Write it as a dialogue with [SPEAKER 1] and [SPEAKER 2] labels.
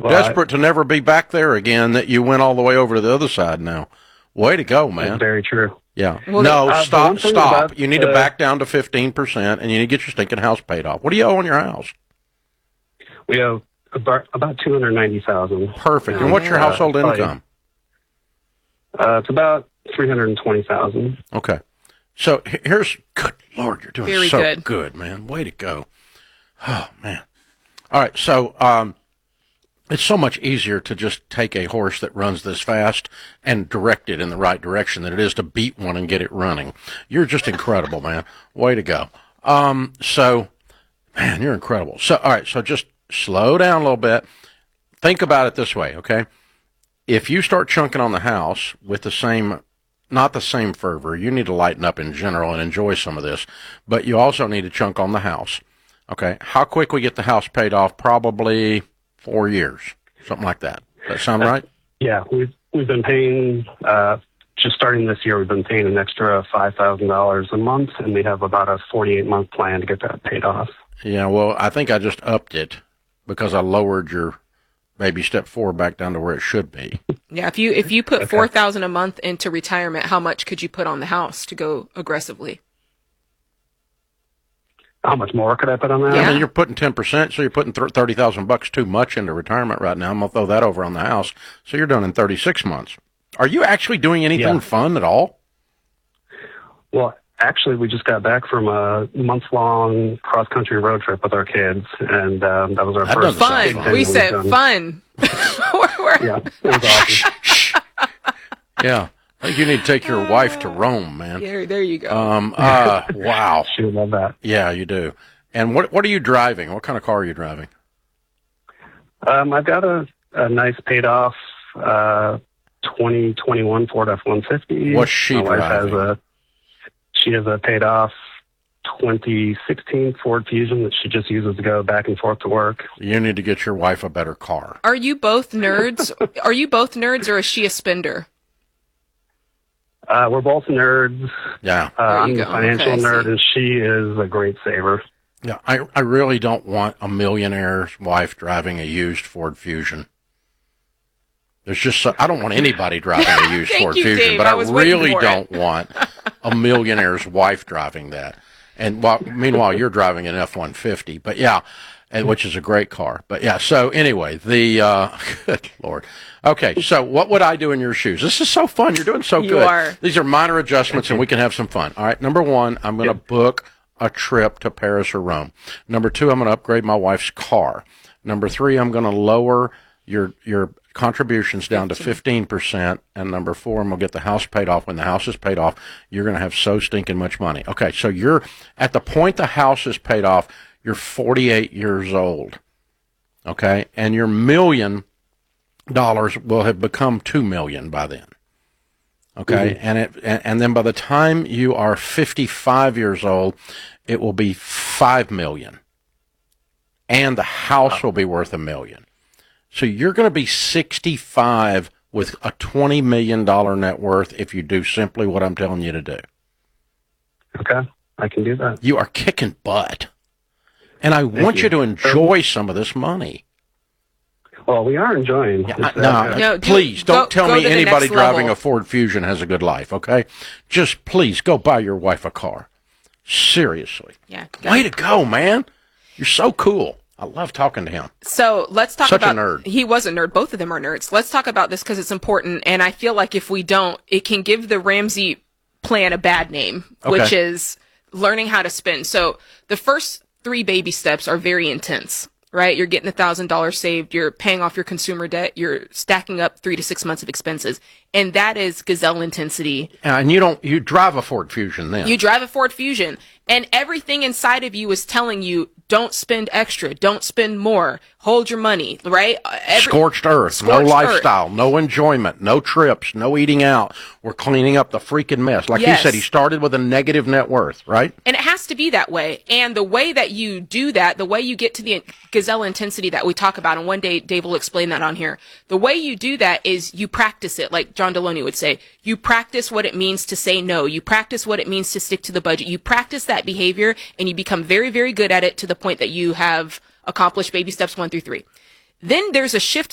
[SPEAKER 1] desperate to never be back there again that you went all the way over to the other side now. Way to go, man.
[SPEAKER 2] That's very true.
[SPEAKER 1] Yeah.
[SPEAKER 3] Well,
[SPEAKER 1] no, stop. You need to back down to 15%, and you need to get your stinking house paid off. What do you owe on your house?
[SPEAKER 2] We owe about $290,000.
[SPEAKER 1] Perfect. And what's your household income?
[SPEAKER 2] It's about $320,000.
[SPEAKER 1] Okay. So here's, good Lord, you're doing
[SPEAKER 3] very
[SPEAKER 1] so good, man. Way to go. Oh, man. All right. So, it's so much easier to just take a horse that runs this fast and direct it in the right direction than it is to beat one and get it running. You're just incredible, man. Way to go. So, man, you're incredible. So, all right, so just slow down a little bit. Think about it this way, okay? If you start chunking on the house with the same, not the same fervor, you need to lighten up in general and enjoy some of this, but you also need to chunk on the house, okay? How quick we get the house paid off? Probably 4 years, something like that. Does that sound right?
[SPEAKER 2] Yeah, we've been paying, just starting this year, we've been paying an extra $5,000 a month, and we have about a 48-month plan to get that paid off.
[SPEAKER 1] Yeah, well, I think I just upped it because I lowered your maybe step 4 back down to where it should be.
[SPEAKER 3] Yeah, if you put $4,000 a month into retirement, how much could you put on the house to go aggressively?
[SPEAKER 2] How much more could I put on that?
[SPEAKER 3] Yeah.
[SPEAKER 1] I mean, you're putting 10%, so you're putting $30,000 too much into retirement right now. I'm gonna throw that over on the house. So you're done in 36 months. Are you actually doing anything fun at all?
[SPEAKER 2] Well, actually, we just got back from a month-long cross-country road trip with our kids, and that was our first
[SPEAKER 1] fun.
[SPEAKER 3] Fun. We said fun.
[SPEAKER 2] Yeah, it was awesome.
[SPEAKER 1] Yeah. I think you need to take your wife to Rome, man.
[SPEAKER 3] Yeah, there you go.
[SPEAKER 1] Wow.
[SPEAKER 2] She would love that.
[SPEAKER 1] Yeah, you do. And what are you driving? What kind of car are you driving?
[SPEAKER 2] I've got a nice paid-off 2021 Ford F-150.
[SPEAKER 1] What's she driving?
[SPEAKER 2] She has a paid-off 2016 Ford Fusion that she just uses to go back and forth to work.
[SPEAKER 1] You need to get your wife a better car.
[SPEAKER 3] Are you both nerds? Are you both nerds, or is she a spender?
[SPEAKER 2] We're both nerds.
[SPEAKER 1] Yeah.
[SPEAKER 2] I'm the financial nerd, and she is a great saver.
[SPEAKER 1] Yeah, I really don't want a millionaire's wife driving a used Ford Fusion. There's just I don't want anybody driving a used Ford Fusion,
[SPEAKER 3] Dave.
[SPEAKER 1] but I really
[SPEAKER 3] don't
[SPEAKER 1] don't want a millionaire's wife driving that. And meanwhile, you're driving an F-150. But yeah, which is a great car. But yeah, so anyway, good Lord. Okay, so what would I do in your shoes? This is so fun. You're doing so good.
[SPEAKER 3] You are.
[SPEAKER 1] These are minor adjustments, and we can have some fun. All right, number 1, I'm going to book a trip to Paris or Rome. Number 2, I'm going to upgrade my wife's car. Number 3, I'm going to lower your contributions down to 15%. And number 4, I'm going to get the house paid off. When the house is paid off, you're going to have so stinking much money. Okay, so you're at the point the house is paid off, you're 48 years old. Okay, and your $1 million will have become $2 million by then. Okay, and then by the time you are 55 years old, it will be $5 million, and the house will be worth $1 million. So you're going to be 65 with a $20 million net worth if you do simply what I'm telling you to do.
[SPEAKER 2] Okay, I can do that.
[SPEAKER 1] You are kicking butt, and I want you to enjoy some of this money.
[SPEAKER 2] Well, we are enjoying.
[SPEAKER 1] No, please don't tell me anybody driving a Ford Fusion has a good life, okay? Just please go buy your wife a car. Seriously.
[SPEAKER 3] Yeah.
[SPEAKER 1] Way to go, man. You're so cool. I love talking to him.
[SPEAKER 3] So let's talk
[SPEAKER 1] about...
[SPEAKER 3] Such
[SPEAKER 1] a nerd.
[SPEAKER 3] He was a nerd. Both of them are nerds. Let's talk about this because it's important, and I feel like if we don't, it can give the Ramsey plan a bad name, which is learning how to spend. So the first 3 baby steps are very intense. Right? You're getting $1,000 saved. You're paying off your consumer debt. You're stacking up 3 to 6 months of expenses. And that is gazelle intensity.
[SPEAKER 1] And you drive a Ford Fusion then.
[SPEAKER 3] You drive a Ford Fusion. And everything inside of you is telling you, don't spend extra. Don't spend more. Hold your money, right?
[SPEAKER 1] Scorched earth. No lifestyle. No enjoyment. No trips. No eating out. We're cleaning up the freaking mess. Like he said, he started with a negative net worth, right?
[SPEAKER 3] And it has to be that way. And the way that you do that, the way you get to the gazelle intensity that we talk about, and one day Dave will explain that on here, the way you do that is you practice it. Like John Deloney would say, you practice what it means to say no. You practice what it means to stick to the budget. You practice that behavior, and you become very, very good at it to the point that you have accomplished baby steps 1 through 3. Then there's a shift